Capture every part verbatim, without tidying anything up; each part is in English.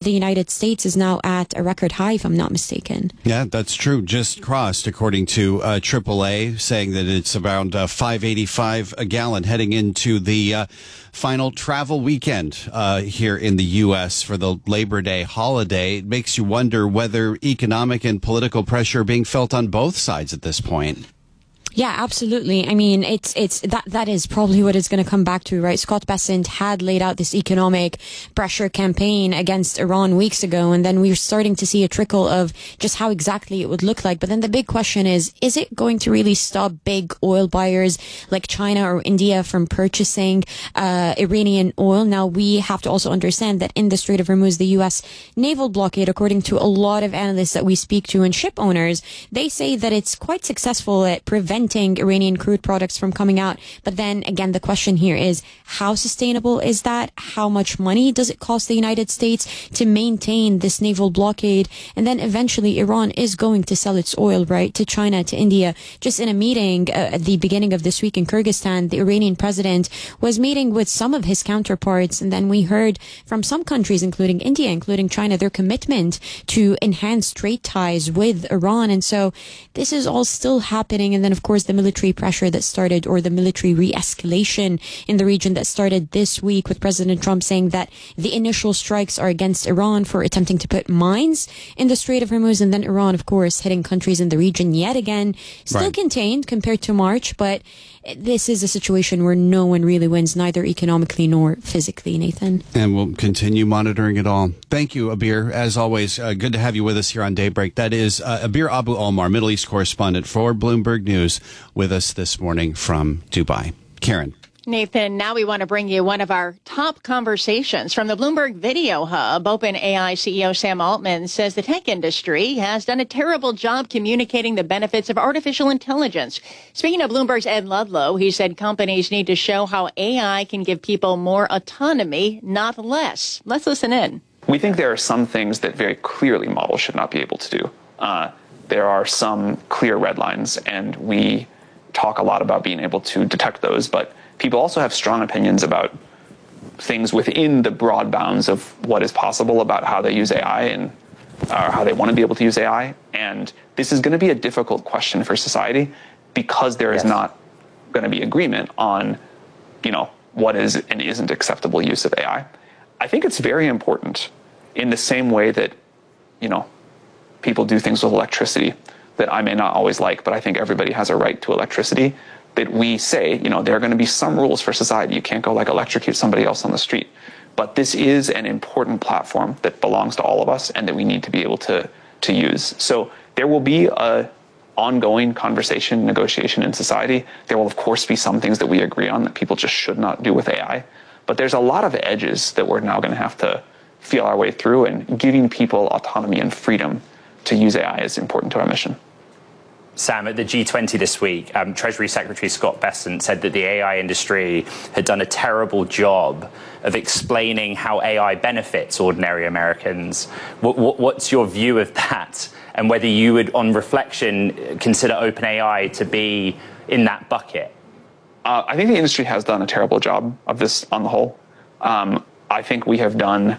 the United States is now at a record high, if I'm not mistaken. Yeah, that's true. Just crossed, according to uh, triple A, saying that it's around uh, five eighty-five a gallon heading into the uh, final travel weekend uh, here in the U S for the Labor Day holiday. It makes you wonder whether economic and political pressure are being felt on both sides at this point. Yeah, absolutely. I mean, it's it's that that is probably what it's going to come back to, right? Scott Bessent had laid out this economic pressure campaign against Iran weeks ago, and then we were starting to see a trickle of just how exactly it would look like. But then the big question is, is it going to really stop big oil buyers like China or India from purchasing uh, Iranian oil? Now, we have to also understand that in the Strait of Hormuz, the U S naval blockade, according to a lot of analysts that we speak to and ship owners, they say that it's quite successful at preventing Iranian crude products from coming out. But then again, the question here is, how sustainable is that? How much money does it cost the United States to maintain this naval blockade? And then eventually Iran is going to sell its oil, right, to China, to India. Just in a meeting uh, at the beginning of this week in Kyrgyzstan, the Iranian president was meeting with some of his counterparts. And then we heard from some countries, including India, including China, their commitment to enhance trade ties with Iran. And so this is all still happening. And then, of course, the military pressure that started, or the military re-escalation in the region that started this week with President Trump saying that the initial strikes are against Iran for attempting to put mines in the Strait of Hormuz, and then Iran, of course, hitting countries in the region yet again. Still right. Contained compared to March, but this is a situation where no one really wins, neither economically nor physically, Nathan. And we'll continue monitoring it all. Thank you, Abir. As always, uh, good to have you with us here on Daybreak. That is uh, Abir Abu Omar, Middle East correspondent for Bloomberg News, with us this morning from Dubai. Karen. Nathan, now we want to bring you one of our top conversations from the Bloomberg Video Hub. OpenAI C E O Sam Altman says the tech industry has done a terrible job communicating the benefits of artificial intelligence. Speaking of Bloomberg's Ed Ludlow, he said companies need to show how A I can give people more autonomy, not less. Let's listen in. We think there are some things that very clearly models should not be able to do. Uh, there are some clear red lines, and we talk a lot about being able to detect those, but people also have strong opinions about things within the broad bounds of what is possible about how they use A I and uh, how they want to be able to use A I. And this is going to be a difficult question for society because there is yes. not going to be agreement on, you know, what is and isn't acceptable use of A I. I think it's very important in the same way that, you know, people do things with electricity that I may not always like, but I think everybody has a right to electricity, that we say, you know, there are going to be some rules for society. You can't go like electrocute somebody else on the street. But this is an important platform that belongs to all of us and that we need to be able to, to use. So there will be a ongoing conversation, negotiation in society. There will, of course, be some things that we agree on that people just should not do with A I. But there's a lot of edges that we're now going to have to feel our way through, and giving people autonomy and freedom to use A I is important to our mission. Sam, at the G twenty this week, um, Treasury Secretary Scott Bessent said that the A I industry had done a terrible job of explaining how A I benefits ordinary Americans. What, what, what's your view of that, and whether you would, on reflection, consider OpenAI to be in that bucket? Uh, I think the industry has done a terrible job of this on the whole. Um, I think we have done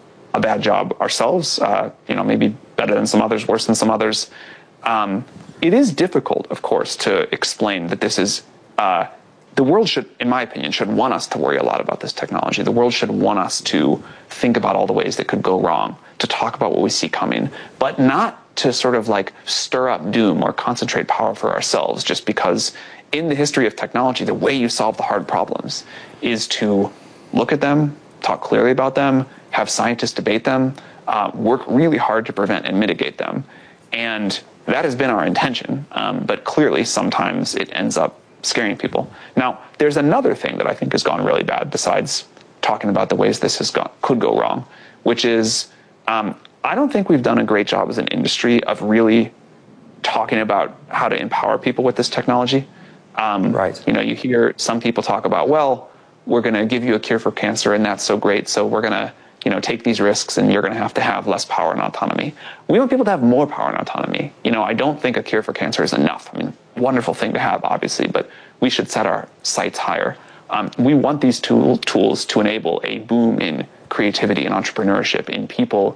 a bad job ourselves, uh, you know, maybe better than some others, worse than some others. Um, It is difficult, of course, to explain that this is, uh, the world should, in my opinion, should want us to worry a lot about this technology. The world should want us to think about all the ways that could go wrong, to talk about what we see coming, but not to sort of like stir up doom or concentrate power for ourselves, just because in the history of technology, the way you solve the hard problems is to look at them, talk clearly about them, have scientists debate them, uh, work really hard to prevent and mitigate them. And that has been our intention, um, but clearly sometimes it ends up scaring people. Now, there's another thing that I think has gone really bad besides talking about the ways this has gone, could go wrong, which is um, I don't think we've done a great job as an industry of really talking about how to empower people with this technology. Um, right. You know, you hear some people talk about, well, we're going to give you a cure for cancer and that's so great, so we're going to you know, take these risks and you're going to have to have less power and autonomy. We want people to have more power and autonomy. You know, I don't think a cure for cancer is enough. I mean, wonderful thing to have, obviously, but we should set our sights higher. Um, we want these tool, tools to enable a boom in creativity and entrepreneurship in people